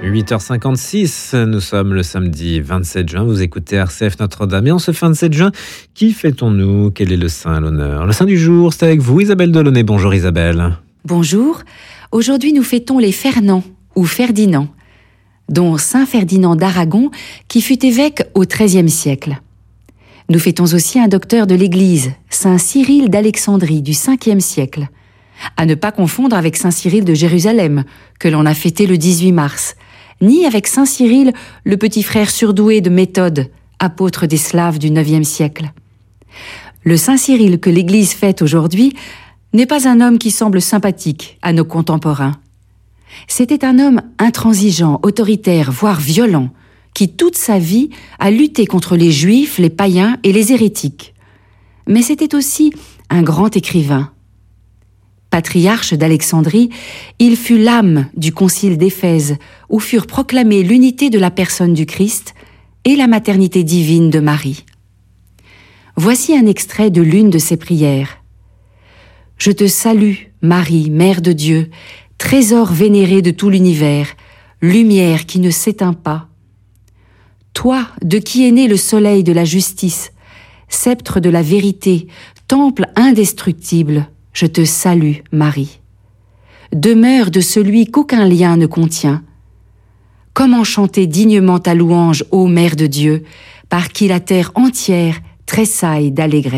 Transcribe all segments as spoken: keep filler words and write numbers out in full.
huit heures cinquante-six, nous sommes le samedi vingt-sept juin, vous écoutez R C F Notre-Dame. Et en ce vingt-sept juin, qui fêtons-nous? Quel est le saint à l'honneur? Le saint du jour, c'est avec vous Isabelle Delaunay. Bonjour Isabelle. Bonjour, aujourd'hui nous fêtons les Fernand ou Ferdinand, dont saint Ferdinand d'Aragon qui fut évêque au treizième siècle. Nous fêtons aussi un docteur de l'Église, saint Cyril d'Alexandrie du cinquième siècle. À ne pas confondre avec saint Cyril de Jérusalem, que l'on a fêté le dix-huit mars, ni avec saint Cyril, le petit frère surdoué de Méthode, apôtre des Slaves du neuvième siècle. Le saint Cyril que l'Église fête aujourd'hui n'est pas un homme qui semble sympathique à nos contemporains. C'était un homme intransigeant, autoritaire, voire violent, qui toute sa vie a lutté contre les Juifs, les païens et les hérétiques. Mais c'était aussi un grand écrivain. Patriarche d'Alexandrie, il fut l'âme du concile d'Éphèse, où furent proclamées l'unité de la personne du Christ et la maternité divine de Marie. Voici un extrait de l'une de ses prières. « Je te salue, Marie, Mère de Dieu, trésor vénéré de tout l'univers, lumière qui ne s'éteint pas. Toi, de qui est né le soleil de la justice, sceptre de la vérité, temple indestructible, je te salue, Marie. Demeure de celui qu'aucun lien ne contient. Comment chanter dignement ta louange, ô Mère de Dieu, par qui la terre entière tressaille d'allégresse. »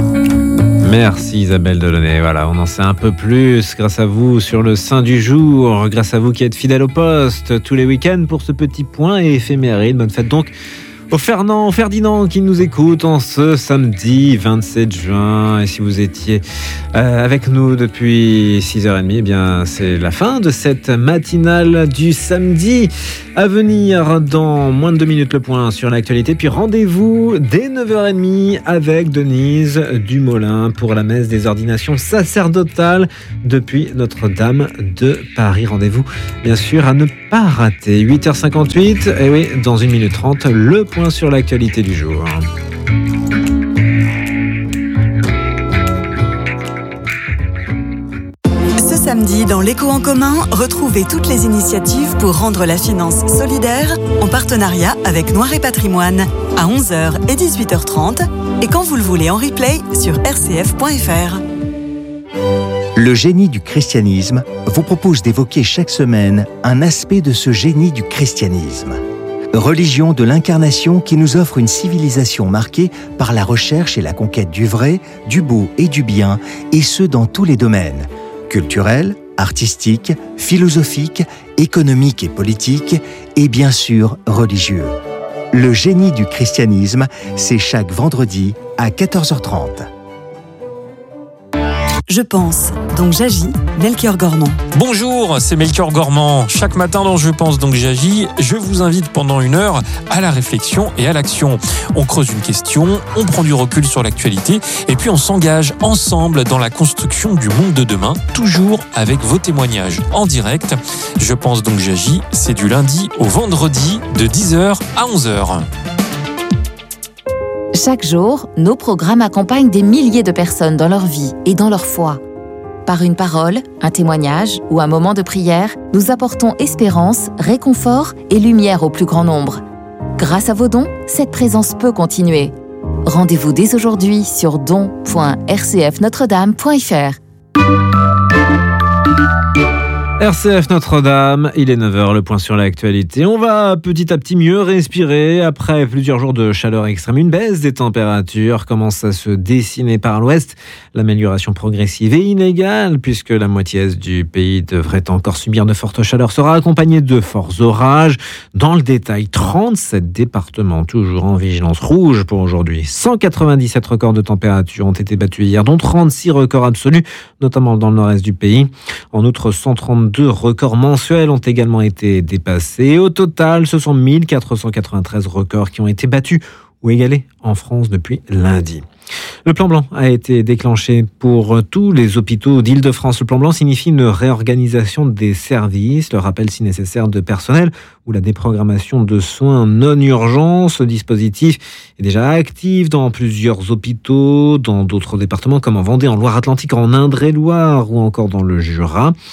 Merci Isabelle Delaunay. Voilà, on en sait un peu plus grâce à vous sur le saint du jour, grâce à vous qui êtes fidèles au poste tous les week-ends pour ce petit point éphéméride. Bonne fête donc au Fernand, Ferdinand qui nous écoute en ce samedi vingt-sept juin. Et si vous étiez euh, avec nous depuis six heures trente, eh bien c'est la fin de cette matinale du samedi. À venir dans moins de deux minutes le point sur l'actualité. Puis rendez-vous dès neuf heures trente avec Denise Dumoulin pour la messe des ordinations sacerdotales depuis Notre-Dame de Paris. Rendez-vous bien sûr à ne pas rater. huit heures cinquante-huit, et oui, dans une minute trente, le point sur l'actualité du jour. Ce samedi, dans l'Écho en commun, retrouvez toutes les initiatives pour rendre la finance solidaire en partenariat avec Noir et Patrimoine à onze heures et dix-huit heures trente et quand vous le voulez en replay sur r c f point f r. Le génie du christianisme vous propose d'évoquer chaque semaine un aspect de ce génie du christianisme. Religion de l'incarnation qui nous offre une civilisation marquée par la recherche et la conquête du vrai, du beau et du bien, et ce dans tous les domaines, culturels, artistiques, philosophiques, économiques et politiques, et bien sûr religieux. Le génie du christianisme, c'est chaque vendredi à quatorze heures trente. Je pense, donc j'agis, Melchior Gormand. Bonjour, c'est Melchior Gormand. Chaque matin dans Je pense, donc j'agis, je vous invite pendant une heure à la réflexion et à l'action. On creuse une question, on prend du recul sur l'actualité et puis on s'engage ensemble dans la construction du monde de demain, toujours avec vos témoignages en direct. Je pense, donc j'agis, c'est du lundi au vendredi de dix heures à onze heures. Chaque jour, nos programmes accompagnent des milliers de personnes dans leur vie et dans leur foi. Par une parole, un témoignage ou un moment de prière, nous apportons espérance, réconfort et lumière au plus grand nombre. Grâce à vos dons, cette présence peut continuer. Rendez-vous dès aujourd'hui sur don point r c f notre dame point f r. R C F Notre-Dame, il est neuf heures, le point sur l'actualité. On va petit à petit mieux respirer après plusieurs jours de chaleur extrême. Une baisse des températures commence à se dessiner par l'ouest. L'amélioration progressive et inégale, puisque la moitié est du pays devrait encore subir de fortes chaleurs, sera accompagnée de forts orages. Dans le détail, trente-sept départements toujours en vigilance rouge pour aujourd'hui. cent quatre-vingt-dix-sept records de température ont été battus hier, dont trente-six records absolus, notamment dans le nord-est du pays. En outre, cent trente-deux records mensuels ont également été dépassés. Au total, ce sont mille quatre cent quatre-vingt-treize records qui ont été battus ou égalés en France depuis lundi. Le plan blanc a été déclenché pour tous les hôpitaux d'Île-de-France. Le plan blanc signifie une réorganisation des services, le rappel si nécessaire de personnel ou la déprogrammation de soins non urgents. Ce dispositif est déjà actif dans plusieurs hôpitaux, dans d'autres départements comme en Vendée, en Loire-Atlantique, en Indre-et-Loire ou encore dans le Jura.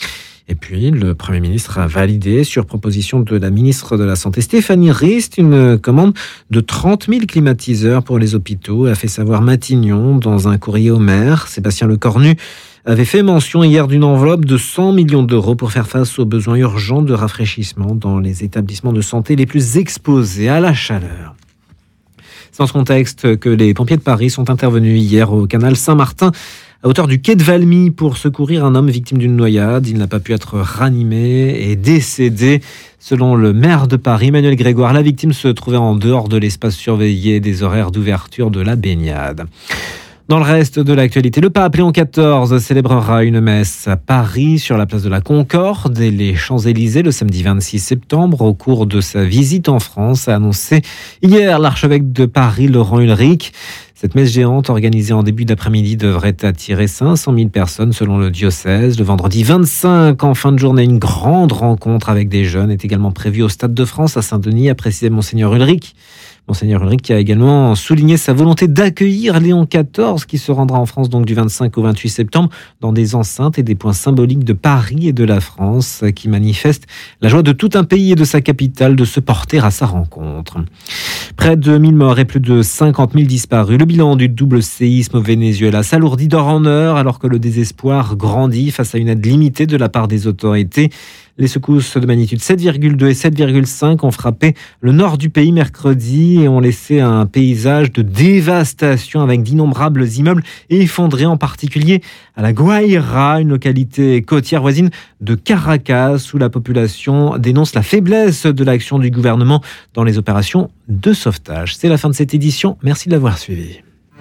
Et puis, le Premier ministre a validé, sur proposition de la ministre de la Santé Stéphanie Rist, une commande de trente mille climatiseurs pour les hôpitaux, a fait savoir Matignon dans un courrier au maire. Sébastien Lecornu avait fait mention hier d'une enveloppe de cent millions d'euros pour faire face aux besoins urgents de rafraîchissement dans les établissements de santé les plus exposés à la chaleur. C'est dans ce contexte que les pompiers de Paris sont intervenus hier au canal Saint-Martin, à hauteur du quai de Valmy, pour secourir un homme victime d'une noyade. Il n'a pas pu être ranimé et décédé. Selon le maire de Paris, Emmanuel Grégoire, la victime se trouvait en dehors de l'espace surveillé des horaires d'ouverture de la baignade. Dans le reste de l'actualité, le pape Léon quatorze célébrera une messe à Paris sur la place de la Concorde et les Champs-Élysées le samedi vingt-six septembre. Au cours de sa visite en France, a annoncé hier l'archevêque de Paris, Laurent Ulrich. Cette messe géante organisée en début d'après-midi devrait attirer cinq cent mille personnes selon le diocèse. Le vendredi vingt-cinq, en fin de journée, une grande rencontre avec des jeunes est également prévue au Stade de France à Saint-Denis, a précisé Monseigneur Ulrich. Monseigneur Ulrich qui a également souligné sa volonté d'accueillir Léon quatorze qui se rendra en France donc du vingt-cinq au vingt-huit septembre dans des enceintes et des points symboliques de Paris et de la France qui manifestent la joie de tout un pays et de sa capitale de se porter à sa rencontre. Près de mille morts et plus de cinquante mille disparus. Le bilan du double séisme au Venezuela s'alourdit d'heure en heure alors que le désespoir grandit face à une aide limitée de la part des autorités. Les secousses de magnitude sept virgule deux et sept virgule cinq ont frappé le nord du pays mercredi et ont laissé un paysage de dévastation avec d'innombrables immeubles effondrés, en particulier à la Guaira, une localité côtière voisine de Caracas, où la population dénonce la faiblesse de l'action du gouvernement dans les opérations de sauvetage. C'est la fin de cette édition. Merci de l'avoir suivi.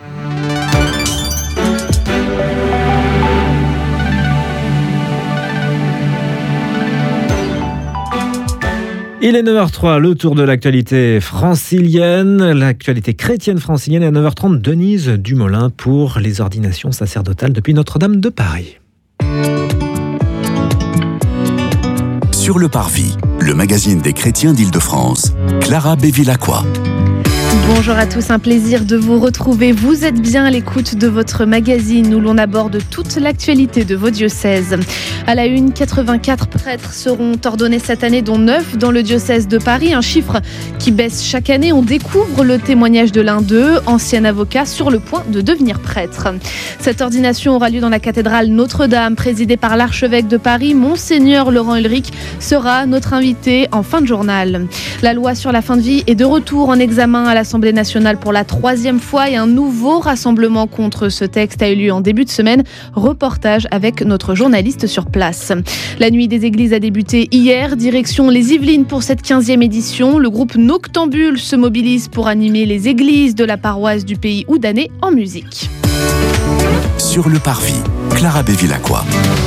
Il est neuf heures trois, le tour de l'actualité francilienne, l'actualité chrétienne francilienne. Et à neuf heures trente, Denise Dumoulin pour les ordinations sacerdotales depuis Notre-Dame de Paris. Sur le Parvis, le magazine des chrétiens d'Île-de-France, Clara Bévilacqua. Bonjour à tous, un plaisir de vous retrouver. Vous êtes bien à l'écoute de votre magazine où l'on aborde toute l'actualité de vos diocèses. À la une, quatre-vingt-quatre prêtres seront ordonnés cette année, dont neuf dans le diocèse de Paris. Un chiffre qui baisse chaque année. On découvre le témoignage de l'un d'eux, ancien avocat, sur le point de devenir prêtre. Cette ordination aura lieu dans la cathédrale Notre-Dame, présidée par l'archevêque de Paris. Monseigneur Laurent Ulrich sera notre invité en fin de journal. La loi sur la fin de vie est de retour en examen à l'Assemblée nationale pour la troisième fois et un nouveau rassemblement contre ce texte a eu lieu en début de semaine. Reportage avec notre journaliste sur place. La nuit des églises a débuté hier, direction les Yvelines pour cette quinzième édition. Le groupe Noctambule se mobilise pour animer les églises de la paroisse du pays Houdanais en musique. Sur le Parvis, Clara Bévilacqua.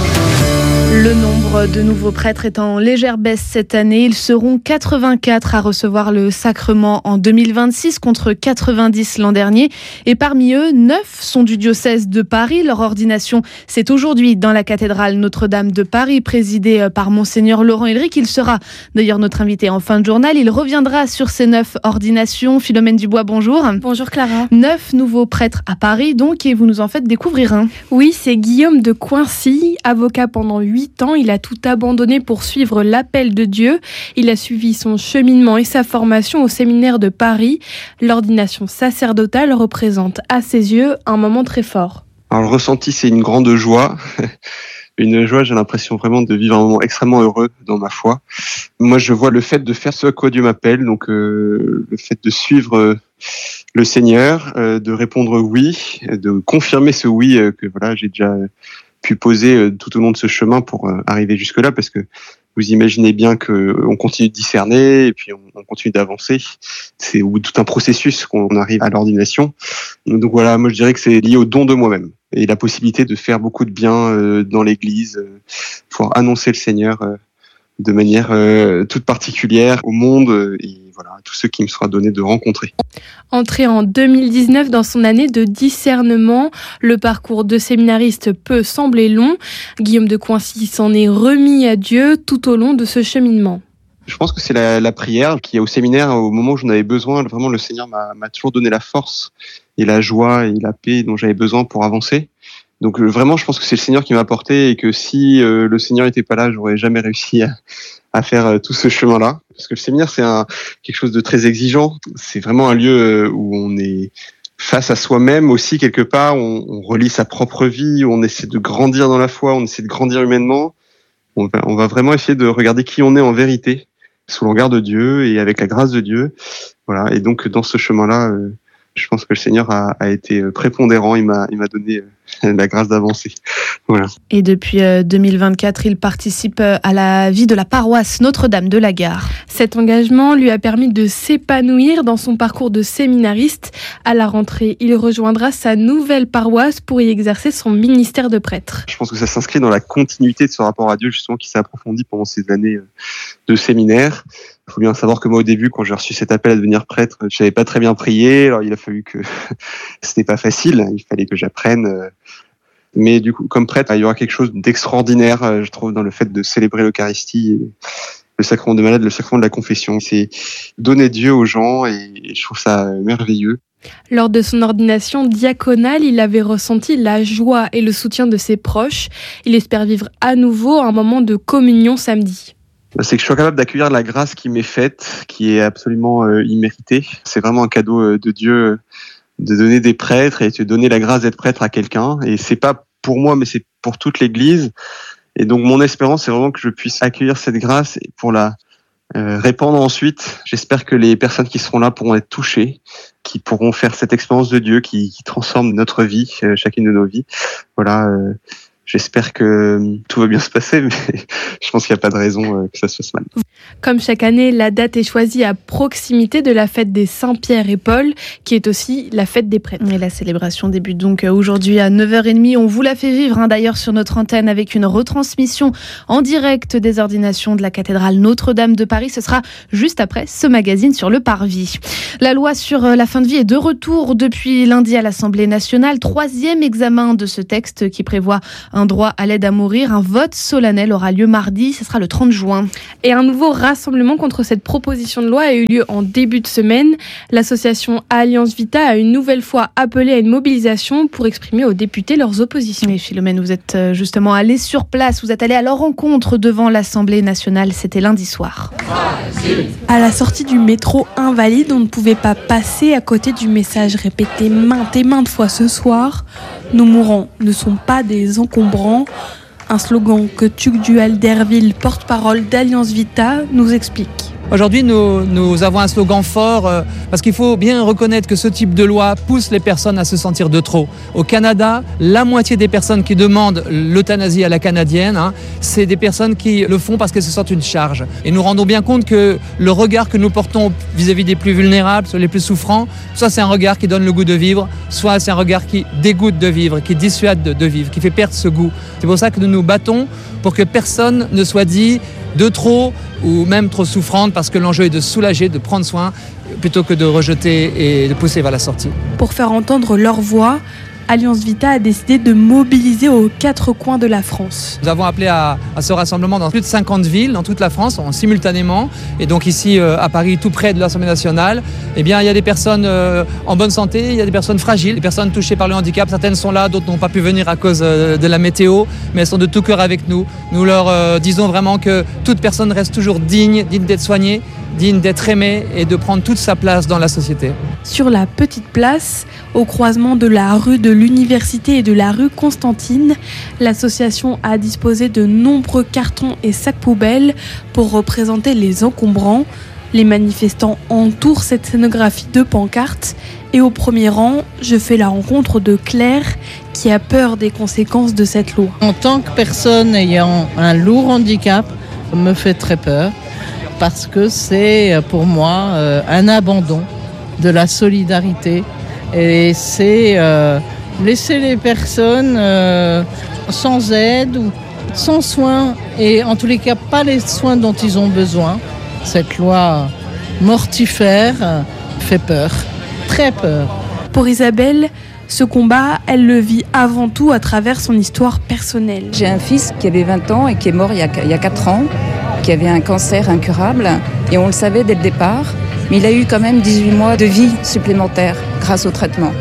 Le nombre de nouveaux prêtres est en légère baisse cette année. Ils seront quatre-vingt-quatre à recevoir le sacrement en deux mille vingt-six contre quatre-vingt-dix l'an dernier. Et parmi eux, neuf sont du diocèse de Paris. Leur ordination, c'est aujourd'hui dans la cathédrale Notre-Dame de Paris, présidée par Monseigneur Laurent Ulrich. Il sera d'ailleurs notre invité en fin de journal. Il reviendra sur ces neuf ordinations. Philomène Dubois, bonjour. Bonjour Clara. Neuf nouveaux prêtres à Paris, donc, et vous nous en faites découvrir un. Oui, c'est Guillaume de Coincy, avocat pendant huit ans. Il a tout abandonné pour suivre l'appel de Dieu. Il a suivi son cheminement et sa formation au séminaire de Paris. L'ordination sacerdotale représente à ses yeux un moment très fort. Alors, le ressenti, c'est une grande joie. Une joie, j'ai l'impression vraiment de vivre un moment extrêmement heureux dans ma foi. Moi, je vois le fait de faire ce à quoi Dieu m'appelle, donc euh, le fait de suivre euh, le Seigneur, euh, de répondre oui, de confirmer ce oui euh, que voilà j'ai déjà pu poser euh, tout au long de ce chemin pour euh, arriver jusque-là, parce que vous imaginez bien que on continue de discerner et puis on, on continue d'avancer. C'est au bout de tout un processus qu'on arrive à l'ordination. Donc voilà, moi je dirais que c'est lié au don de moi-même et la possibilité de faire beaucoup de bien euh, dans l'Église, euh, pour annoncer le Seigneur euh, de manière euh, toute particulière au monde euh, et voilà, à tous ceux qui me sera donné de rencontrer. Entré en deux mille dix-neuf dans son année de discernement, le parcours de séminariste peut sembler long. Guillaume de Coincy s'en est remis à Dieu tout au long de ce cheminement. Je pense que c'est la, la prière qui, au séminaire, au moment où j'en avais besoin, vraiment le Seigneur m'a, m'a toujours donné la force et la joie et la paix dont j'avais besoin pour avancer. Donc vraiment, je pense que c'est le Seigneur qui m'a porté et que si euh, le Seigneur n'était pas là, j'aurais jamais réussi à, à faire euh, tout ce chemin-là. Parce que le séminaire, c'est un, quelque chose de très exigeant. C'est vraiment un lieu où on est face à soi-même aussi quelque part. On, on relit sa propre vie, on essaie de grandir dans la foi, on essaie de grandir humainement. On va, on va vraiment essayer de regarder qui on est en vérité, sous le regard de Dieu et avec la grâce de Dieu. Voilà. Et donc dans ce chemin-là, euh, je pense que le Seigneur a, a été prépondérant. Il m'a, il m'a donné la grâce d'avancer. Voilà. Et depuis deux mille vingt-quatre, il participe à la vie de la paroisse Notre-Dame de la Gare. Cet engagement lui a permis de s'épanouir dans son parcours de séminariste. À la rentrée, il rejoindra sa nouvelle paroisse pour y exercer son ministère de prêtre. Je pense que ça s'inscrit dans la continuité de ce rapport à Dieu, justement, qui s'est approfondi pendant ces années de séminaire. Il faut bien savoir que moi, au début, quand j'ai reçu cet appel à devenir prêtre, je savais pas très bien prier. Alors, il a fallu que c'était pas facile. Il fallait que j'apprenne. Mais du coup, comme prêtre, il y aura quelque chose d'extraordinaire, je trouve, dans le fait de célébrer l'Eucharistie, le sacrement de malade, le sacrement de la confession. C'est donner Dieu aux gens et je trouve ça merveilleux. Lors de son ordination diaconale, il avait ressenti la joie et le soutien de ses proches. Il espère vivre à nouveau un moment de communion samedi. C'est que je suis capable d'accueillir la grâce qui m'est faite, qui est absolument euh, imméritée. C'est vraiment un cadeau euh, de Dieu euh, de donner des prêtres et de donner la grâce d'être prêtre à quelqu'un. Et c'est pas pour moi, mais c'est pour toute l'Église. Et donc mon espérance, c'est vraiment que je puisse accueillir cette grâce et pour la euh, répandre ensuite. J'espère que les personnes qui seront là pourront être touchées, qui pourront faire cette expérience de Dieu qui, qui transforme notre vie, euh, chacune de nos vies. Voilà. Euh, J'espère que tout va bien se passer, mais je pense qu'il n'y a pas de raison que ça se fasse mal. Comme chaque année, la date est choisie à proximité de la fête des Saint-Pierre et Paul, qui est aussi la fête des prêtres. Et la célébration débute donc aujourd'hui à neuf heures trente. On vous l'a fait vivre hein, d'ailleurs sur notre antenne avec une retransmission en direct des ordinations de la cathédrale Notre-Dame de Paris. Ce sera juste après ce magazine sur le parvis. La loi sur la fin de vie est de retour depuis lundi à l'Assemblée nationale. Troisième examen de ce texte qui prévoit un droit à l'aide à mourir. Un vote solennel aura lieu mardi, ce sera le trente juin. Et un nouveau rassemblement contre cette proposition de loi a eu lieu en début de semaine. L'association Alliance Vita a une nouvelle fois appelé à une mobilisation pour exprimer aux députés leurs oppositions. Et Philomène, vous êtes justement allé sur place, vous êtes allé à leur rencontre devant l'Assemblée nationale, c'était lundi soir. À la sortie du métro Invalide, on ne pouvait pas passer à côté du message répété maintes et maintes fois ce soir. Nos mourants ne sont pas des encombrants. Un slogan que Tuc Dual Derville, porte-parole d'Alliance Vita, nous explique. Aujourd'hui, nous, nous avons un slogan fort euh, parce qu'il faut bien reconnaître que ce type de loi pousse les personnes à se sentir de trop. Au Canada, la moitié des personnes qui demandent l'euthanasie à la canadienne, hein, c'est des personnes qui le font parce qu'elles se sentent une charge. Et nous rendons bien compte que le regard que nous portons vis-à-vis des plus vulnérables, les plus souffrants, soit c'est un regard qui donne le goût de vivre, soit c'est un regard qui dégoûte de vivre, qui dissuade de, de vivre, qui fait perdre ce goût. C'est pour ça que nous nous battons pour que personne ne soit dit de trop ou même trop souffrante, parce que l'enjeu est de soulager, de prendre soin, plutôt que de rejeter et de pousser vers la sortie. Pour faire entendre leur voix, Alliance Vita a décidé de mobiliser aux quatre coins de la France. Nous avons appelé à, à ce rassemblement dans plus de cinquante villes, dans toute la France, en simultanément. Et donc ici, euh, à Paris, tout près de l'Assemblée nationale, eh bien, il y a des personnes euh, en bonne santé, il y a des personnes fragiles, des personnes touchées par le handicap. Certaines sont là, d'autres n'ont pas pu venir à cause euh, de la météo, mais elles sont de tout cœur avec nous. Nous leur euh, disons vraiment que toute personne reste toujours digne, digne d'être soignée, digne d'être aimée et de prendre toute sa place dans la société. Sur la petite place, au croisement de la rue de l'Université et de la rue Constantine, l'association a disposé de nombreux cartons et sacs poubelles pour représenter les encombrants. Les manifestants entourent cette scénographie de pancartes et au premier rang, je fais la rencontre de Claire qui a peur des conséquences de cette loi. En tant que personne ayant un lourd handicap, ça me fait très peur parce que c'est pour moi euh, un abandon de la solidarité et c'est euh, laisser les personnes euh, sans aide ou sans soins et en tous les cas pas les soins dont ils ont besoin. Cette loi mortifère fait peur, très peur. Pour Isabelle, ce combat, elle le vit avant tout à travers son histoire personnelle. J'ai un fils qui avait vingt ans et qui est mort il y a, il y a quatre ans, qui avait un cancer incurable et on le savait dès le départ, mais il a eu quand même dix-huit mois de vie supplémentaire grâce au traitement.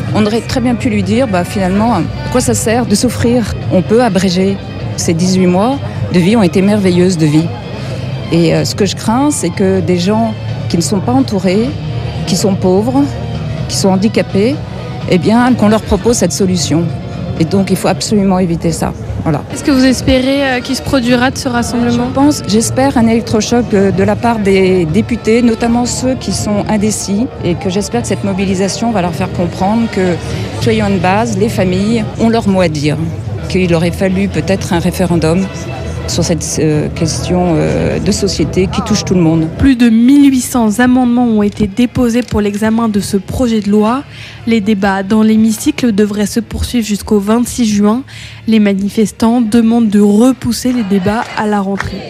On aurait très bien pu lui dire, bah, finalement, à quoi ça sert de souffrir ? On peut abréger. Ces dix-huit mois de vie ont été merveilleuses de vie. Et euh, ce que je crains, c'est que des gens qui ne sont pas entourés, qui sont pauvres, qui sont handicapés, eh bien, qu'on leur propose cette solution. Et donc, il faut absolument éviter ça. Voilà. Est-ce que vous espérez euh, qu'il se produira de ce rassemblement ? Je pense, j'espère un électrochoc de, de la part des députés, notamment ceux qui sont indécis, et que j'espère que cette mobilisation va leur faire comprendre que, soyons de base, les familles ont leur mot à dire, qu'il aurait fallu peut-être un référendum sur cette euh, question euh, de société qui touche tout le monde. Plus de mille huit cents amendements ont été déposés pour l'examen de ce projet de loi. Les débats dans l'hémicycle devraient se poursuivre jusqu'au vingt-six juin. Les manifestants demandent de repousser les débats à la rentrée.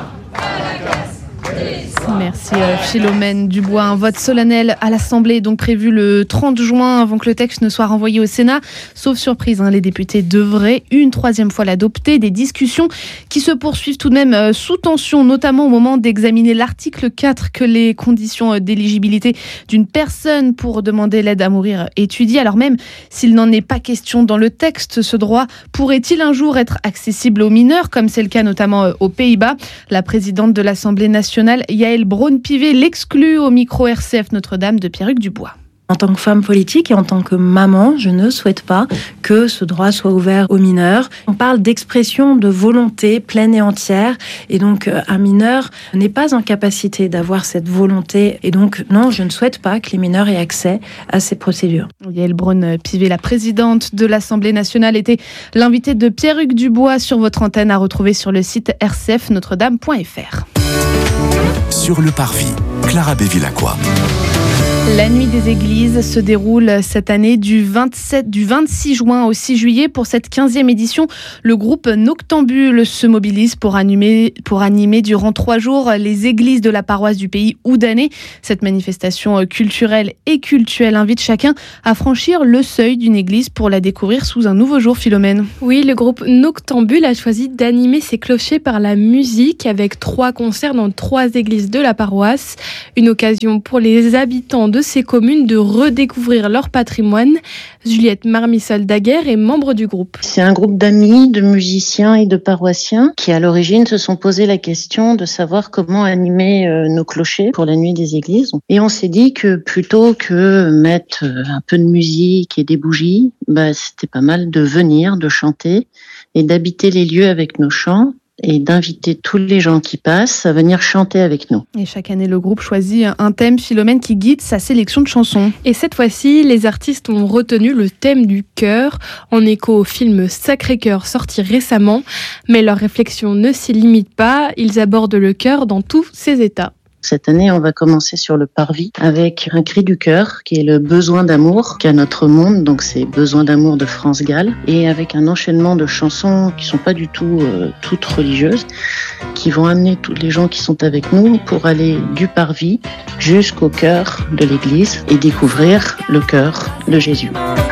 Merci Philomène Dubois. Un vote solennel à l'Assemblée est donc prévu le trente juin avant que le texte ne soit renvoyé au Sénat. Sauf surprise, hein, les députés devraient une troisième fois l'adopter. Des discussions qui se poursuivent tout de même sous tension, notamment au moment d'examiner l'article quatre que les conditions d'éligibilité d'une personne pour demander l'aide à mourir étudient. Alors même s'il n'en est pas question dans le texte, ce droit pourrait-il un jour être accessible aux mineurs, comme c'est le cas notamment aux Pays-Bas ? La présidente de l'Assemblée nationale, Yaël Braun-Pivet, l'exclut au micro R C F Notre-Dame de Pierruc Dubois. En tant que femme politique et en tant que maman, je ne souhaite pas que ce droit soit ouvert aux mineurs. On parle d'expression de volonté pleine et entière, et donc un mineur n'est pas en capacité d'avoir cette volonté, et donc non, je ne souhaite pas que les mineurs aient accès à ces procédures. Yaël Braun-Pivet, la présidente de l'Assemblée nationale, était l'invitée de Pierruc Dubois sur votre antenne, à retrouver sur le site r c f notre dame point f r. Sur le parvis, Clara Bévilacqua. La nuit des églises se déroule cette année du, vingt-sept, du vingt-six juin au six juillet. Pour cette quinzième édition, le groupe Noctambule se mobilise pour animer, pour animer durant trois jours les églises de la paroisse du pays Houdanais. Cette manifestation culturelle et cultuelle invite chacun à franchir le seuil d'une église pour la découvrir sous un nouveau jour, Philomène. Oui, le groupe Noctambule a choisi d'animer ses clochers par la musique avec trois concerts dans trois églises de la paroisse. Une occasion pour les habitants de ces communes de redécouvrir leur patrimoine. Juliette Marmissol-Daguerre est membre du groupe. C'est un groupe d'amis, de musiciens et de paroissiens qui, à l'origine, se sont posé la question de savoir comment animer euh, nos clochers pour la nuit des églises. Et on s'est dit que plutôt que mettre un peu de musique et des bougies, bah, c'était pas mal de venir, de chanter et d'habiter les lieux avec nos chants, et d'inviter tous les gens qui passent à venir chanter avec nous. Et chaque année, le groupe choisit un thème, Philomène, qui guide sa sélection de chansons. Et cette fois-ci, les artistes ont retenu le thème du cœur, en écho au film Sacré-Cœur sorti récemment. Mais leur réflexion ne s'y limite pas, ils abordent le cœur dans tous ses états. Cette année, on va commencer sur le parvis avec un cri du cœur qui est le besoin d'amour qu'a notre monde, donc c'est Besoin d'amour de France Gall, et avec un enchaînement de chansons qui sont pas du tout euh, toutes religieuses, qui vont amener tous les gens qui sont avec nous pour aller du parvis jusqu'au cœur de l'église et découvrir le cœur de Jésus.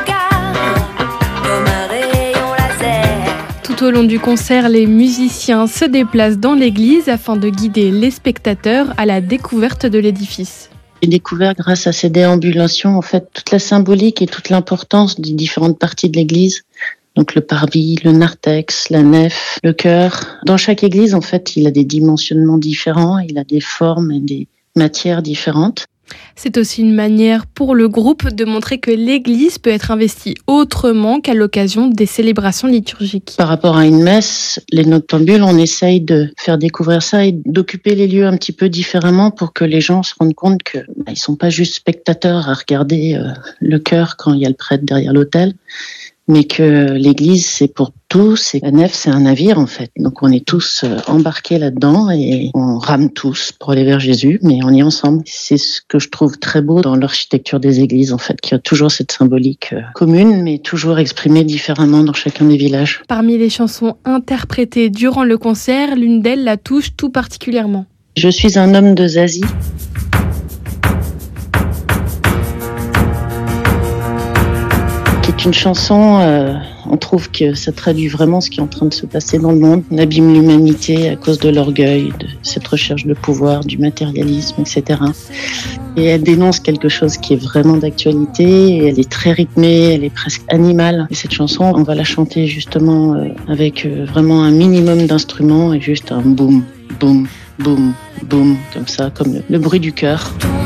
Tout au long du concert, les musiciens se déplacent dans l'église afin de guider les spectateurs à la découverte de l'édifice. J'ai découvert grâce à ces déambulations en fait toute la symbolique et toute l'importance des différentes parties de l'église. Donc le parvis, le narthex, la nef, le chœur. Dans chaque église, en fait, il a des dimensionnements différents, il a des formes et des matières différentes. C'est aussi une manière pour le groupe de montrer que l'Église peut être investie autrement qu'à l'occasion des célébrations liturgiques. Par rapport à une messe, les noctambules, on essaye de faire découvrir ça et d'occuper les lieux un petit peu différemment pour que les gens se rendent compte qu'ils bah, ne sont pas juste spectateurs à regarder euh, le chœur quand il y a le prêtre derrière l'autel, mais que l'Église, c'est pour tous, et la nef, c'est un navire en fait. Donc on est tous embarqués là-dedans et on rame tous pour aller vers Jésus, mais on est ensemble. C'est ce que je trouve très beau dans l'architecture des églises en fait, qui a toujours cette symbolique commune, mais toujours exprimée différemment dans chacun des villages. Parmi les chansons interprétées durant le concert, l'une d'elles la touche tout particulièrement. Je suis un homme de Zazie. Qui est une chanson, euh, On trouve que ça traduit vraiment ce qui est en train de se passer dans le monde. On abîme l'humanité à cause de l'orgueil, de cette recherche de pouvoir, du matérialisme, et cetera. Et elle dénonce quelque chose qui est vraiment d'actualité. Et elle est très rythmée, elle est presque animale. Et cette chanson, on va la chanter justement euh, avec euh, vraiment un minimum d'instruments et juste un boum, boum, boum, boum, comme ça, comme le, le bruit du cœur.